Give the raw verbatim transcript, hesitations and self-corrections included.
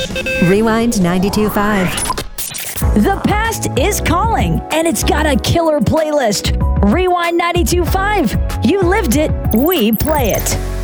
Rewind ninety-two point five. The past is calling, and it's got a killer playlist. Rewind ninety-two point five. You lived it, we play it.